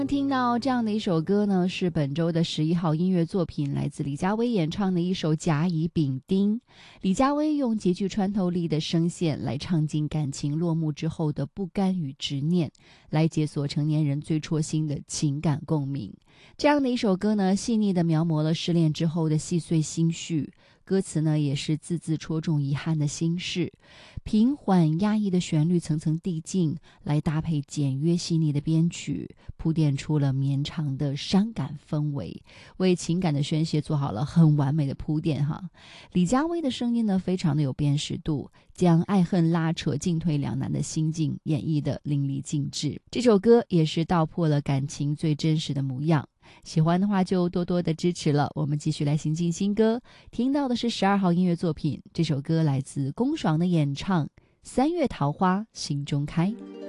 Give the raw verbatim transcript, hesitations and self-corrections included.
听到这样的一首歌呢，是本周的十一号音乐作品，来自李佳薇演唱的一首《甲乙丙丁》。李佳薇用极具穿透力的声线来唱尽感情落幕之后的不甘与执念，来解锁成年人最戳心的情感共鸣。这样的一首歌呢，细腻地描摹了失恋之后的细碎心绪，歌词呢也是字字戳中遗憾的心事。平缓压抑的旋律层层递进，来搭配简约细腻的编曲，铺垫出了绵长的伤感氛围，为情感的宣泄做好了很完美的铺垫哈。李佳薇的声音呢，非常的有辨识度，将爱恨拉扯、进退两难的心境演绎得淋漓尽致。这首歌也是道破了感情最真实的模样。喜欢的话就多多的支持了。我们继续来行进新歌，听到的是十二号音乐作品，这首歌来自龚爽的演唱《三月桃花心中开》。